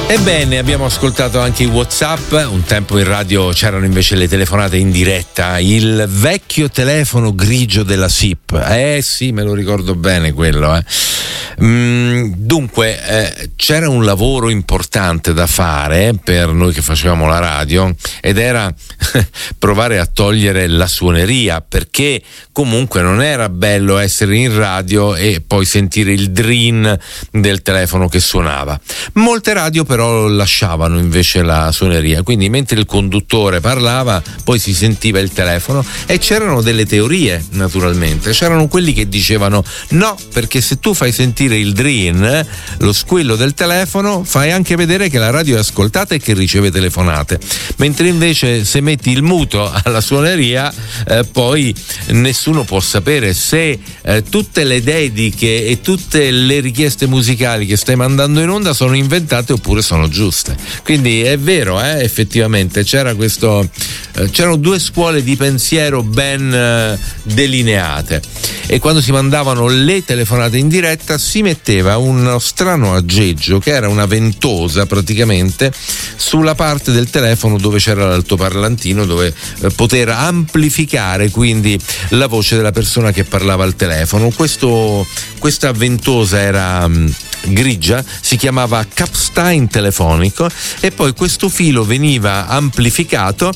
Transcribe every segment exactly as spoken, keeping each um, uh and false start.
Ebbene, abbiamo ascoltato anche i WhatsApp. Un tempo in radio c'erano invece le telefonate in diretta, il vecchio telefono grigio della S I P. Eh sì, me lo ricordo bene quello, eh. Mm, dunque, eh, c'era un lavoro importante da fare per noi che facevamo la radio, ed era provare a togliere la suoneria, perché comunque non era bello essere in radio e poi sentire il drin del telefono che suonava. Molte radio però lasciavano invece la suoneria, quindi mentre il conduttore parlava poi si sentiva il telefono, e c'erano delle teorie, naturalmente. C'erano quelli che dicevano no, perché se tu fai sentire il drin, lo squillo del telefono, fai anche vedere che la radio è ascoltata e che riceve telefonate, mentre invece se metti il muto alla suoneria eh, poi nessuno può sapere se eh, tutte le dediche e tutte le richieste musicali che stai mandando in onda sono inventate oppure sono giuste. Quindi è vero, eh, effettivamente c'era questo eh, c'erano due scuole di pensiero ben eh, delineate, e quando si mandavano le telefonate in diretta si metteva uno strano aggeggio che era una ventosa praticamente sulla parte del telefono dove c'era l'altoparlantino, dove eh, poter amplificare quindi la voce della persona che parlava al telefono. Questo, questa ventosa era mh, grigia, si chiamava capstan telefonico, e poi questo filo veniva amplificato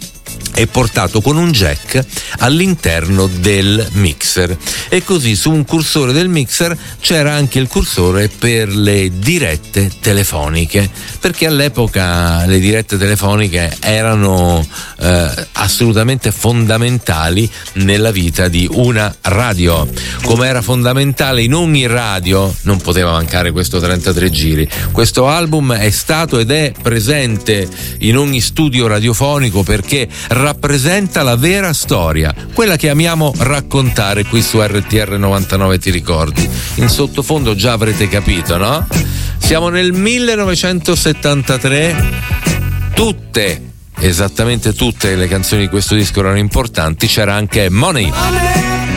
e portato con un jack all'interno del mixer, e così su un cursore del mixer c'era anche il cursore per le dirette telefoniche, perché all'epoca le dirette telefoniche erano eh, assolutamente fondamentali nella vita di una radio, come era fondamentale in ogni radio. Non poteva mancare questo trentatré giri. Questo album è stato ed è presente in ogni studio radiofonico perché rappresenta la vera storia, quella che amiamo raccontare qui su R T R novantanove. Ti ricordi? In sottofondo già avrete capito, no? Siamo nel millenovecentosettantatré, tutte, esattamente tutte le canzoni di questo disco erano importanti, c'era anche Money.